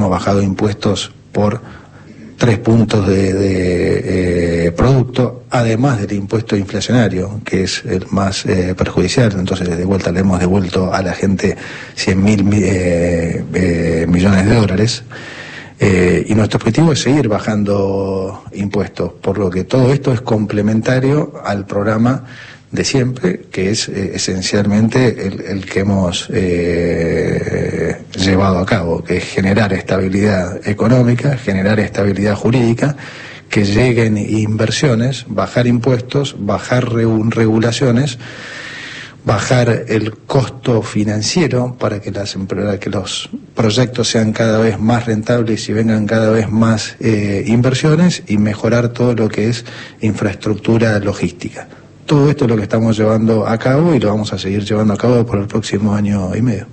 hemos bajado impuestos por 3 puntos de producto, además del impuesto inflacionario, que es el más perjudicial. Entonces, de vuelta le hemos devuelto a la gente 100.000 millones de dólares. Y nuestro objetivo es seguir bajando impuestos, por lo que todo esto es complementario al programa de siempre, que es esencialmente el que hemos llevado a cabo, que es generar estabilidad económica, generar estabilidad jurídica, que lleguen inversiones, bajar impuestos, bajar regulaciones, bajar el costo financiero para que los proyectos sean cada vez más rentables y vengan cada vez más inversiones, y mejorar todo lo que es infraestructura logística. Todo esto es lo que estamos llevando a cabo y lo vamos a seguir llevando a cabo por el próximo año y medio.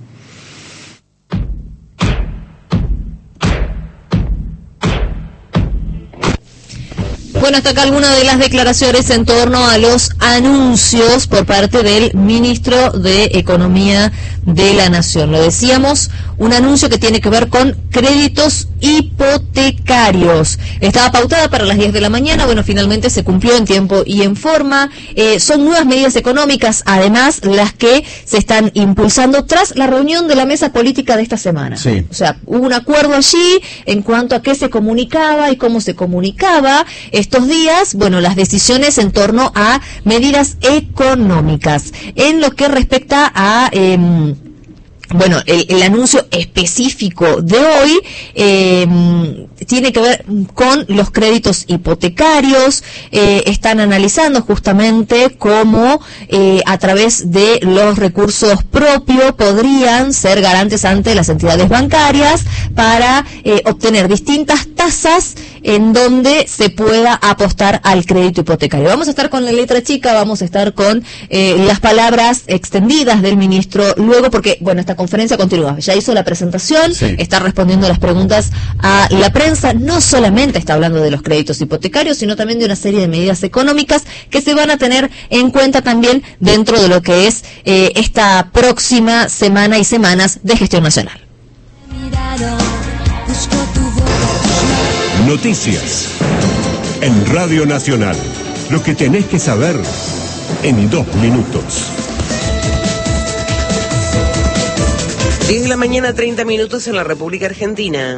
Bueno, hasta acá algunas de las declaraciones en torno a los anuncios por parte del ministro de Economía de la Nación. Lo decíamos, un anuncio que tiene que ver con créditos hipotecarios. Estaba pautada para las 10 de la mañana, bueno, finalmente se cumplió en tiempo y en forma. Son nuevas medidas económicas, además, las que se están impulsando tras la reunión de la mesa política de esta semana. Sí. O sea, hubo un acuerdo allí en cuanto a qué se comunicaba y cómo se comunicaba estos días, bueno, las decisiones en torno a medidas económicas. En lo que respecta a bueno, el anuncio específico de hoy tiene que ver con los créditos hipotecarios. Están analizando justamente cómo a través de los recursos propios podrían ser garantes ante las entidades bancarias para obtener distintas tasas en donde se pueda apostar al crédito hipotecario. Vamos a estar con la letra chica, vamos a estar con las palabras extendidas del ministro luego, porque, bueno, esta conferencia continúa. Ya hizo la presentación, sí, está respondiendo las preguntas a la prensa. No solamente está hablando de los créditos hipotecarios, sino también de una serie de medidas económicas que se van a tener en cuenta también dentro de lo que es esta próxima semana y semanas de gestión nacional. Noticias en Radio Nacional. Lo que tenés que saber en 2 minutos. 10 de la mañana, 30 minutos en la República Argentina.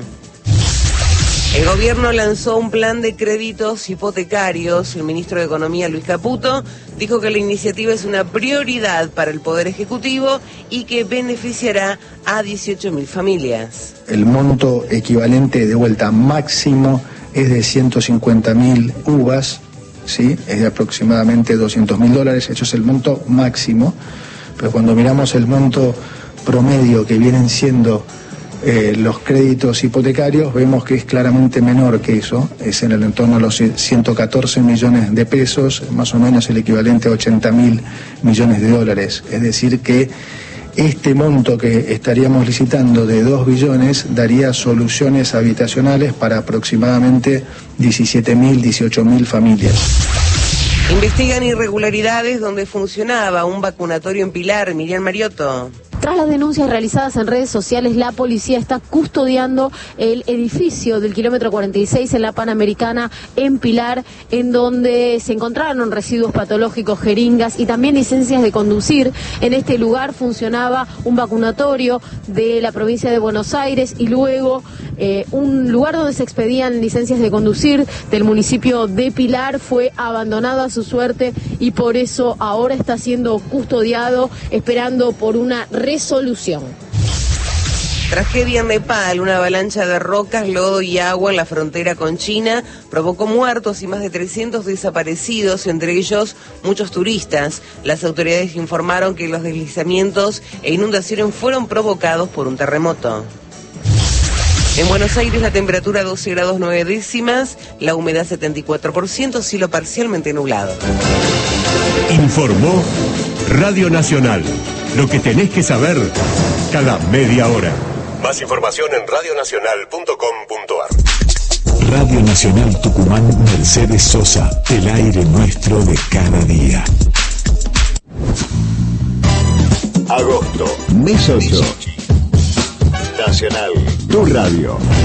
El gobierno lanzó un plan de créditos hipotecarios. El ministro de Economía, Luis Caputo, dijo que la iniciativa es una prioridad para el Poder Ejecutivo y que beneficiará a 18.000 familias. El monto equivalente de vuelta máximo es de 150.000 UVAs, ¿sí? Es de aproximadamente $200.000. Eso es el monto máximo, pero cuando miramos el monto promedio que vienen siendo los créditos hipotecarios, vemos que es claramente menor que eso, es en el entorno de los 114 millones de pesos, más o menos el equivalente a 80.000 millones de dólares. Es decir que este monto que estaríamos licitando de 2 billones daría soluciones habitacionales para aproximadamente 17.000, 18.000 familias. Investigan irregularidades donde funcionaba un vacunatorio en Pilar. Miriam Mariotto. Tras las denuncias realizadas en redes sociales, la policía está custodiando el edificio del kilómetro 46 en la Panamericana en Pilar, en donde se encontraron residuos patológicos, jeringas y también licencias de conducir. En este lugar funcionaba un vacunatorio de la provincia de Buenos Aires y luego un lugar donde se expedían licencias de conducir del municipio de Pilar fue abandonado a su suerte y por eso ahora está siendo custodiado, esperando por una resolución. Tragedia en Nepal. Una avalancha de rocas, lodo y agua en la frontera con China provocó muertos y más de 300 desaparecidos, entre ellos muchos turistas. Las autoridades informaron que los deslizamientos e inundaciones fueron provocados por un terremoto. En Buenos Aires la temperatura 12 grados 9 décimas, la humedad 74%, cielo parcialmente nublado. Informó Radio Nacional. Lo que tenés que saber cada media hora. Más información en radionacional.com.ar. Radio Nacional Tucumán, Mercedes Sosa, el aire nuestro de cada día. Agosto, mes 8. Nacional, tu radio.